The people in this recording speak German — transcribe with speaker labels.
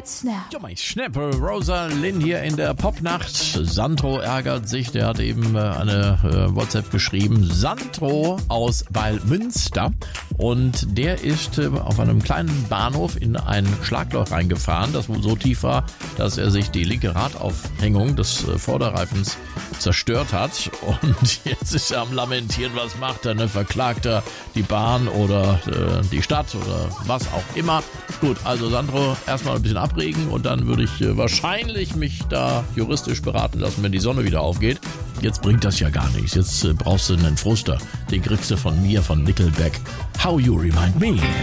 Speaker 1: Snap.
Speaker 2: Ja, mein Schnappe, Rosa Lynn hier in der Popnacht. Sandro ärgert sich, der hat eben eine WhatsApp geschrieben. Sandro aus Wallmünster und der ist auf einem kleinen Bahnhof in ein Schlagloch reingefahren, das wohl so tief war, dass er sich die linke Radaufhängung des Vorderreifens zerstört hat. Und jetzt ist er am Lamentieren, was macht er, ne? Verklagt er die Bahn oder die Stadt oder was auch immer. Gut, also Sandro, erstmal ein bisschen abregen und dann würde ich wahrscheinlich mich da juristisch beraten lassen, wenn die Sonne wieder aufgeht. Jetzt bringt das ja gar nichts. Jetzt brauchst du einen Fruster. Den kriegst du von mir, von Nickelback. How You Remind Me.